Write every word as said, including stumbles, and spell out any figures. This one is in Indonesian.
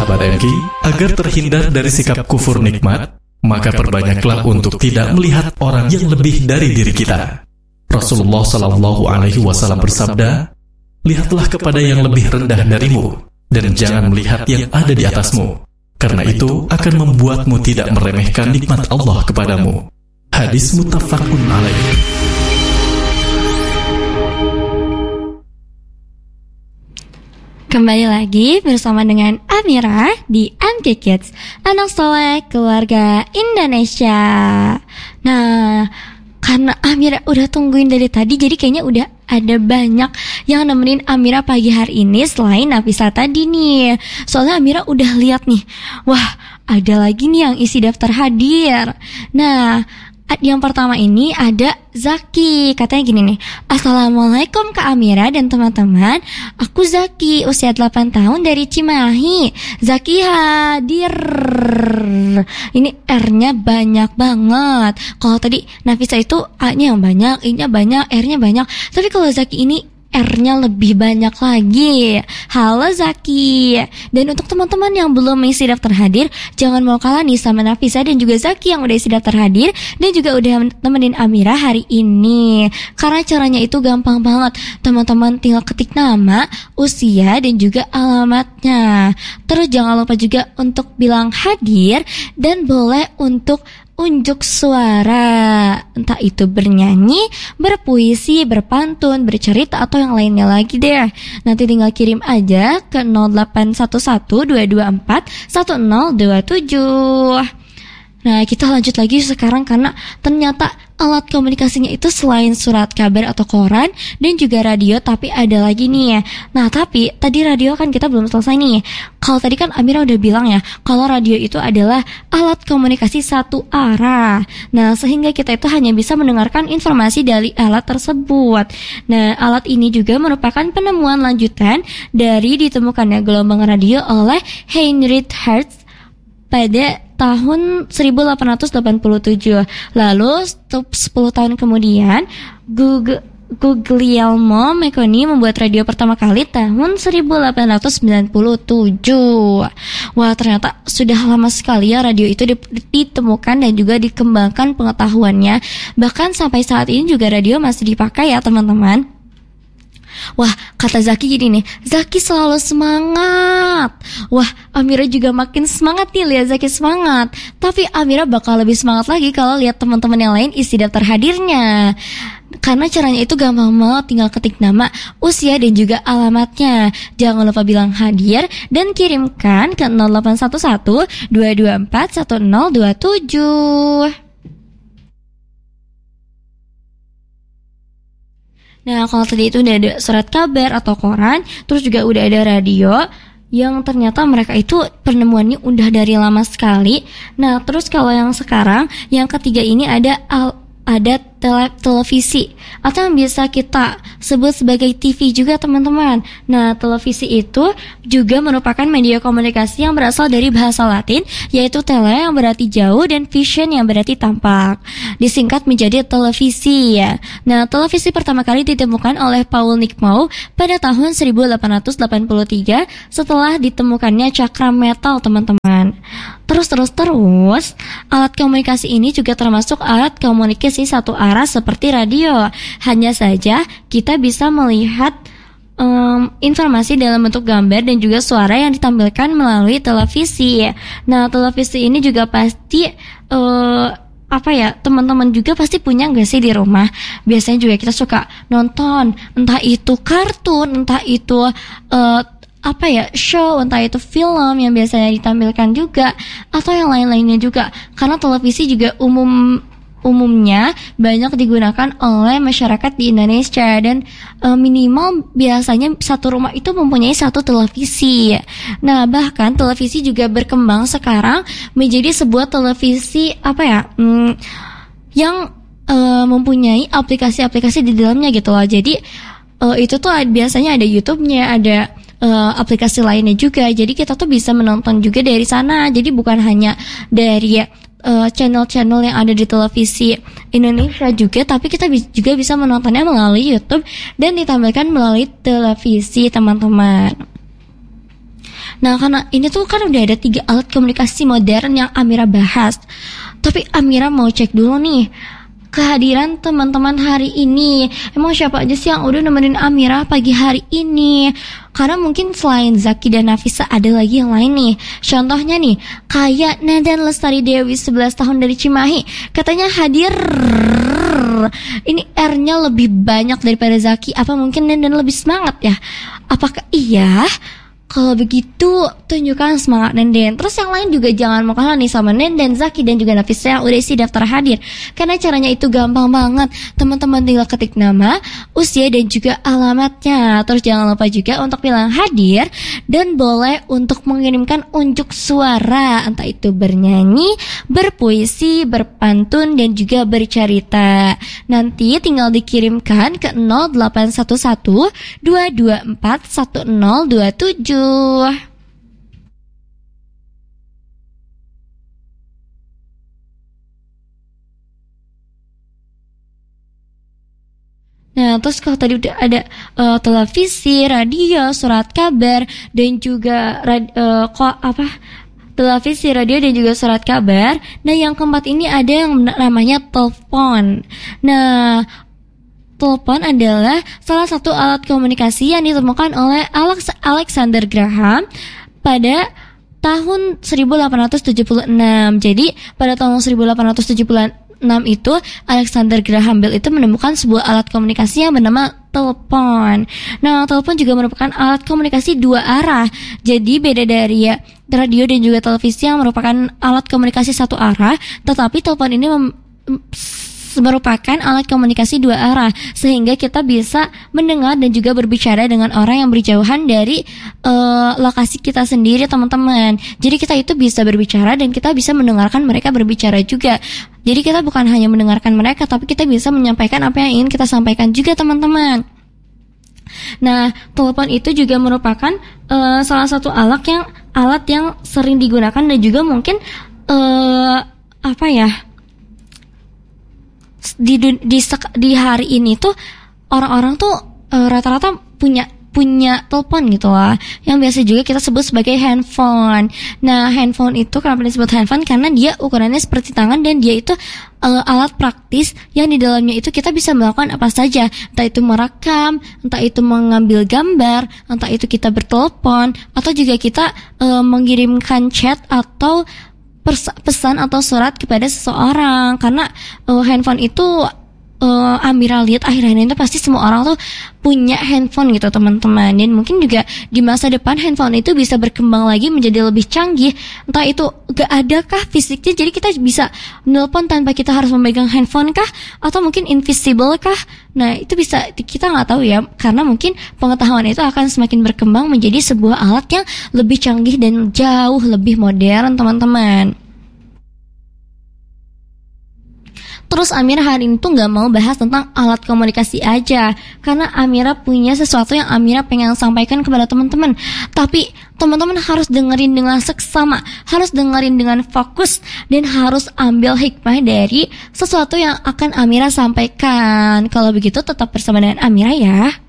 sahabat M K, agar terhindar dari sikap kufur nikmat, maka perbanyaklah untuk tidak melihat orang yang lebih dari diri kita. Rasulullah Shallallahu Alaihi Wasallam bersabda, lihatlah kepada yang lebih rendah darimu, dan jangan melihat yang ada di atasmu, karena itu akan membuatmu tidak meremehkan nikmat Allah kepadamu. Hadis muttafaqun alaih. Kembali lagi bersama dengan Amira di M K Kids, anak soleh keluarga Indonesia. Nah, karena Amira udah tungguin dari tadi, jadi kayaknya udah ada banyak yang nemenin Amira pagi hari ini selain Nafisa tadi nih. Soalnya Amira udah lihat nih, wah ada lagi nih yang isi daftar hadir. Nah, yang pertama ini ada Zaki. Katanya gini nih, Assalamualaikum Kak Amira dan teman-teman, aku Zaki, usia delapan tahun dari Cimahi. Zaki hadir. Ini R-nya banyak banget. Kalau tadi Nafisa itu A-nya yang banyak, I-nya banyak, R-nya banyak. Tapi kalau Zaki ini R-nya lebih banyak lagi. Halo Zaki. Dan untuk teman-teman yang belum isi daftar hadir, jangan mau kalah nih sama Nafisa dan juga Zaki yang udah isi daftar hadir dan juga udah nemenin Amira hari ini. Karena caranya itu gampang banget. Teman-teman tinggal ketik nama, usia, dan juga alamatnya. Terus jangan lupa juga untuk bilang hadir dan boleh untuk unjuk suara, entah itu bernyanyi, berpuisi, berpantun, bercerita, atau yang lainnya lagi deh. Nanti tinggal kirim aja ke nol delapan satu satu dua dua empat satu nol dua tujuh. Nah, kita lanjut lagi sekarang karena ternyata alat komunikasinya itu selain surat kabar atau koran dan juga radio, tapi ada lagi nih ya. Nah, tapi tadi radio kan kita belum selesai nih. Kalau tadi kan Amira udah bilang ya, kalau radio itu adalah alat komunikasi satu arah. Nah, sehingga kita itu hanya bisa mendengarkan informasi dari alat tersebut. Nah, alat ini juga merupakan penemuan lanjutan dari ditemukannya gelombang radio oleh Heinrich Hertz pada tahun seribu delapan ratus delapan puluh tujuh. Lalu sepuluh tahun kemudian Google Guglielmo Marconi membuat radio pertama kali tahun seribu delapan ratus sembilan puluh tujuh. Wah, ternyata sudah lama sekali ya radio itu ditemukan dan juga dikembangkan pengetahuannya. Bahkan sampai saat ini juga radio masih dipakai ya teman-teman. Wah, kata Zaki gini nih, Zaki selalu semangat. Wah, Amira juga makin semangat nih lihat Zaki semangat. Tapi Amira bakal lebih semangat lagi kalau lihat teman-teman yang lain isi daftar hadirnya. Karena caranya itu gampang banget, tinggal ketik nama, usia, dan juga alamatnya. Jangan lupa bilang hadir dan kirimkan ke nol delapan satu satu dua dua empat satu nol dua tujuh. Nah, kalau tadi itu udah ada surat kabar atau koran, terus juga udah ada radio, yang ternyata mereka itu penemuannya udah dari lama sekali. Nah, terus kalau yang sekarang, yang ketiga ini ada al- ada tele- televisi atau yang biasa kita sebut sebagai T V juga teman-teman. Nah, televisi itu juga merupakan media komunikasi yang berasal dari bahasa Latin, yaitu tele yang berarti jauh dan vision yang berarti tampak, disingkat menjadi televisi ya. Nah, televisi pertama kali ditemukan oleh Paul Nigmau pada tahun seribu delapan ratus delapan puluh tiga setelah ditemukannya cakram metal teman-teman. Terus terus terus alat komunikasi ini juga termasuk alat komunikasi satu arah seperti radio. Hanya saja kita bisa melihat um, informasi dalam bentuk gambar dan juga suara yang ditampilkan melalui televisi. Nah, televisi ini juga pasti uh, apa ya, teman-teman juga pasti punya gak sih di rumah? Biasanya juga kita suka nonton, entah itu kartun, entah itu uh, apa ya, show, entah itu film yang biasanya ditampilkan juga, atau yang lain-lainnya juga. Karena televisi juga umum umumnya banyak digunakan oleh masyarakat di Indonesia dan e, minimal biasanya satu rumah itu mempunyai satu televisi. Nah, bahkan televisi juga berkembang sekarang menjadi sebuah televisi apa ya, hmm, yang e, mempunyai aplikasi-aplikasi di dalamnya gitu loh. Jadi e, itu tuh biasanya ada YouTube-nya, ada Uh, aplikasi lainnya juga. Jadi kita tuh bisa menonton juga dari sana. Jadi bukan hanya dari uh, channel-channel yang ada di televisi Indonesia juga, tapi kita bi- juga bisa menontonnya melalui YouTube dan ditampilkan melalui televisi teman-teman. Nah, karena ini tuh kan udah ada tiga alat komunikasi modern yang Amira bahas. Tapi Amira mau cek dulu nih kehadiran teman-teman hari ini. Emang siapa aja sih yang udah nemenin Amira pagi hari ini? Karena mungkin selain Zaki dan Nafisa ada lagi yang lain nih. Contohnya nih, kayak Nadan Lestari Dewi sebelas tahun dari Cimahi. Katanya hadir. Ini R-nya lebih banyak daripada Zaki. Apa mungkin Nadan lebih semangat ya? Apakah iya? Kalau begitu, tunjukkan semangat Nenden. Terus yang lain juga jangan mau kalah nih sama Nenden, Zaki, dan juga Nafisa yang udah isi daftar hadir. Karena caranya itu gampang banget. Teman-teman tinggal ketik nama, usia, dan juga alamatnya. Terus jangan lupa juga untuk bilang hadir. Dan boleh untuk mengirimkan unjuk suara. Entah itu bernyanyi, berpuisi, berpantun, dan juga bercerita. Nanti tinggal dikirimkan ke nol delapan satu satu dua dua empat satu nol dua tujuh. Nah, terus kalau tadi udah ada uh, televisi, radio, surat kabar, dan juga rad, uh, kok apa televisi, radio, dan juga surat kabar. Nah, yang keempat ini ada yang namanya telepon. Nah, telepon adalah salah satu alat komunikasi yang ditemukan oleh Alex Alexander Graham pada tahun seribu delapan ratus tujuh puluh enam. Jadi pada tahun seribu delapan ratus tujuh puluh enam itu Alexander Graham Bell itu menemukan sebuah alat komunikasi yang bernama telepon. Nah, telepon juga merupakan alat komunikasi dua arah. Jadi beda dari ya, radio dan juga televisi yang merupakan alat komunikasi satu arah, tetapi telepon ini mem- merupakan alat komunikasi dua arah, sehingga kita bisa mendengar dan juga berbicara dengan orang yang berjauhan dari uh, lokasi kita sendiri, teman-teman. Jadi kita itu bisa berbicara dan kita bisa mendengarkan mereka berbicara juga. Jadi kita bukan hanya mendengarkan mereka, tapi kita bisa menyampaikan apa yang ingin kita sampaikan juga, teman-teman. Nah, telepon itu juga merupakan uh, salah satu alat yang alat yang sering digunakan dan juga mungkin uh, apa ya? Di, di di hari ini tuh orang-orang tuh uh, rata-rata punya punya telepon gitu lah, yang biasa juga kita sebut sebagai handphone. Nah, handphone itu kenapa disebut handphone? Karena dia ukurannya seperti tangan dan dia itu uh, alat praktis yang di dalamnya itu kita bisa melakukan apa saja, entah itu merekam, entah itu mengambil gambar, entah itu kita bertelepon, atau juga kita uh, mengirimkan chat atau pesan atau surat kepada seseorang. Karena uh, handphone itu uh, Amira lihat akhir-akhir ini pasti semua orang tuh punya handphone gitu, teman-teman. Dan mungkin juga di masa depan handphone itu bisa berkembang lagi menjadi lebih canggih. Entah itu gak ada kah fisiknya, jadi kita bisa nelpon tanpa kita harus memegang handphone kah, atau mungkin invisible kah. Nah, itu bisa kita nggak tahu ya, karena mungkin pengetahuan itu akan semakin berkembang menjadi sebuah alat yang lebih canggih dan jauh lebih modern, teman-teman. Terus Amira hari ini tuh gak mau bahas tentang alat komunikasi aja, karena Amira punya sesuatu yang Amira pengen sampaikan kepada teman-teman. Tapi teman-teman harus dengerin dengan seksama, harus dengerin dengan fokus, dan harus ambil hikmah dari sesuatu yang akan Amira sampaikan. Kalau begitu tetap bersama dengan Amira ya.